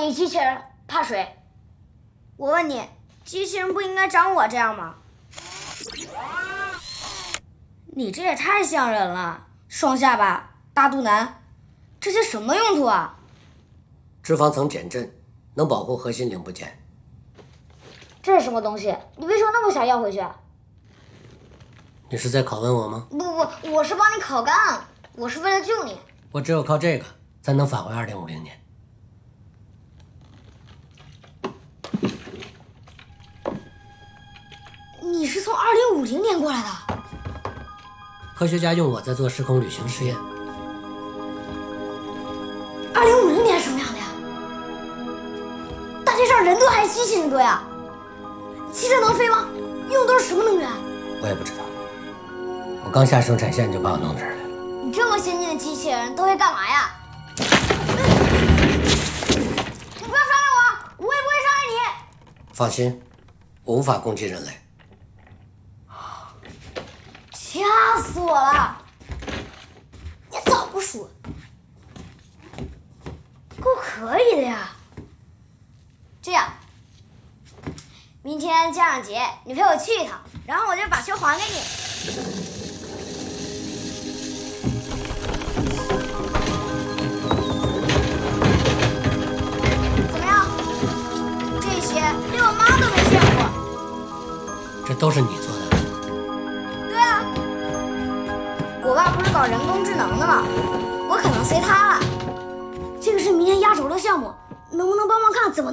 你机器人怕水？我问你，机器人不应该长我这样吗？你这也太像人了，双下巴、大肚腩，这些什么用途啊？ 脂肪层减震，能保护核心零部件。 这是什么东西？你为什么那么想要回去？ 你是在拷问我吗？ 不，我是帮你烤干，我是为了救你。 我只有靠这个才能返回2050年。 你是从2050年过来的？ 科学家用我在做时空旅行实验。 2050年什么样的呀？大街上人多还是机器人多呀？汽车能飞吗？用的都是什么能源？ 我也不知道。我刚下生产线就把我弄这儿来了。 你这么先进的机器人都会干嘛呀？你不要伤害我，我也不会伤害你。 放心，我无法攻击人类。 吓死我了！你早不说，够可以的呀。这样，明天家长节你陪我去一趟，然后我就把球还给你。怎么样？这些连我妈都没见过。 这都是你做的？ 对啊，我爸不是搞人工智能的吗？我可能随他了。这个是明天压轴的项目，能不能帮忙看怎么？